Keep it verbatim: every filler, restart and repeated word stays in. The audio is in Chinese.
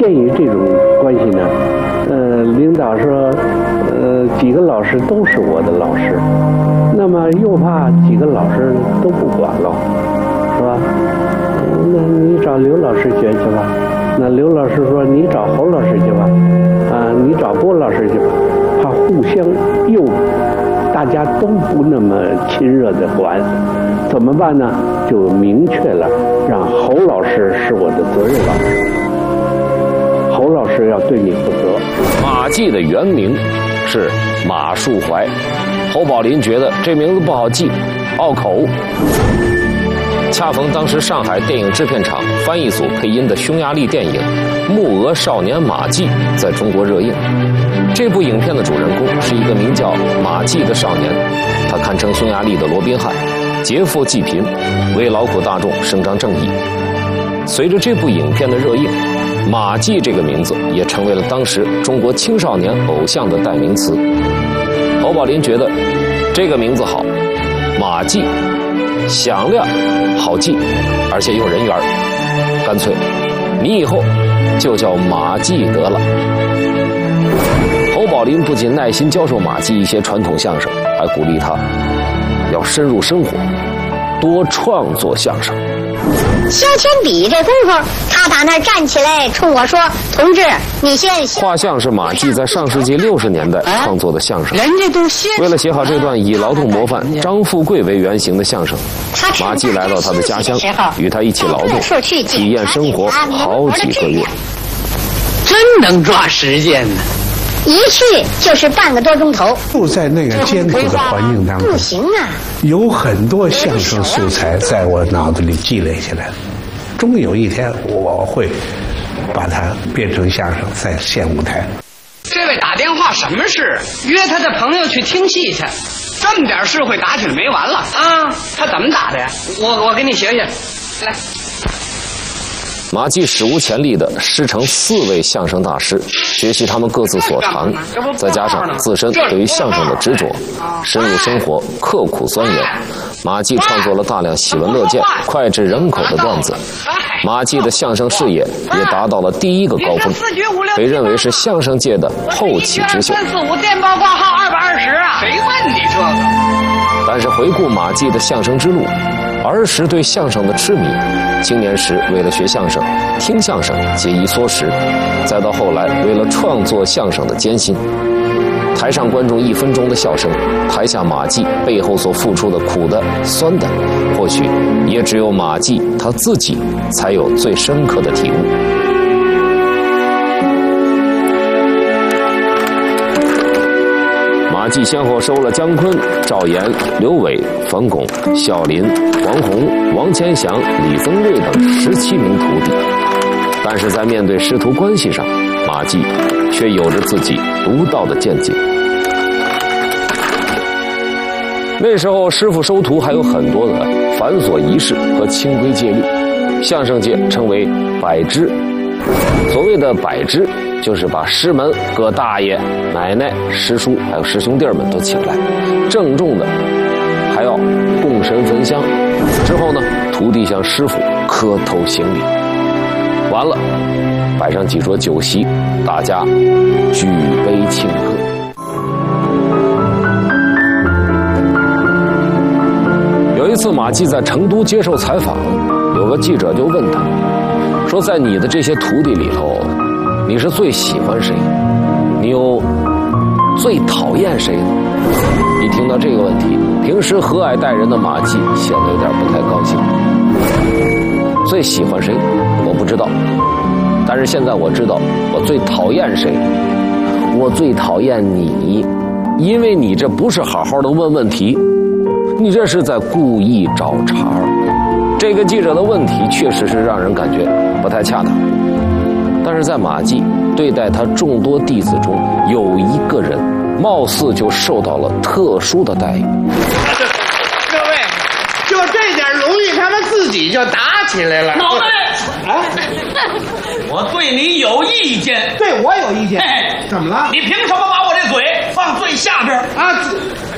鉴于这种关系呢，呃，领导说，呃，几个老师都是我的老师，那么又怕几个老师都不管了，是吧？那你找刘老师学去吧。那刘老师说你找侯老师去吧，啊，你找郭老师去吧，怕互相又大家都不那么亲热的管，怎么办呢？就明确了，让侯老师是我的责任老师，侯老师要对你负责。 马季的原名是马树怀，侯宝林觉得这名字不好记，拗口。恰逢当时上海电影制片厂翻译组配音的匈牙利电影《木鹅少年马季》在中国热映。这部影片的主人公是一个名叫马季的少年，他堪称匈牙利的罗宾汉，劫富济贫，为劳苦大众伸张正义。随着这部影片的热映，马季这个名字也成为了当时中国青少年偶像的代名词。侯宝林觉得这个名字好，马季响亮好记，而且有人缘，干脆你以后就叫马季得了。侯宝林不仅耐心教授马季一些传统相声，还鼓励他要深入生活，多创作相声。 削铅笔这功夫，他打那儿站起来冲我说：“同志，你先。” 画像是马季在上世纪六十年代创作的相声。 人家都先。 为了写好这段以劳动模范张富贵为原型的相声，马季来到他的家乡，与他一起劳动，体验生活好几个月。 真能抓时间呢！ 一去就是半个多钟头， 就在那个艰苦的环境当中， 不行啊！ 有很多相声素材在我脑子里积累下来了，终有一天我会把它变成相声，再现舞台。 这位打电话什么事？约他的朋友去听戏去，这么点事会打起来没完了啊！他怎么打的呀？我我给你学学，来。 马季史无前例地师承四位相声大师，学习他们各自所长，再加上自身对于相声的执着，深入生活，刻苦钻研，马季创作了大量喜闻乐见、脍炙人口的段子。马季的相声事业也达到了第一个高峰，被认为是相声界的后起之秀。 三四五电报挂号二百二十啊！谁问你这个？ 但是回顾马季的相声之路，儿时对相声的痴迷，青年时为了学相声、听相声节衣缩食，再到后来为了创作相声的艰辛。台上观众一分钟的笑声，台下马季背后所付出的苦的、酸的，或许也只有马季他自己才有最深刻的体悟。马季先后收了姜昆、赵岩、刘伟、冯巩、小林、王洪、王千祥、李增瑞等十七名徒弟，但是在面对师徒关系上，马季却有着自己独到的见解。那时候师傅收徒还有很多的繁琐仪式和清规戒律，相声界称为百支。所谓的百支，就是把师门各大爷、奶奶、师叔还有师兄弟们都请来，郑重的还要供神焚香，之后呢，徒弟向师傅磕头行礼，完了摆上几桌酒席，大家举杯庆贺。有一次马季在成都接受采访，有个记者就问他说，在你的这些徒弟里头，你是最喜欢谁？你又最讨厌谁呢？一听到这个问题，平时和蔼待人的马季显得有点不太高兴。最喜欢谁我不知道，但是现在我知道我最讨厌谁。我最讨厌你，因为你这不是好好的问问题，你这是在故意找茬。这个记者的问题确实是让人感觉不太恰当，但是在马季对待他众多弟子中，有一个人貌似就受到了特殊的待遇。 各位，就这点荣誉，他们自己就打起来了。 脑袋， 啊， 我对你有意见。 对我有意见。 哎， 怎么了？ 你凭什么把我这嘴放最下边啊？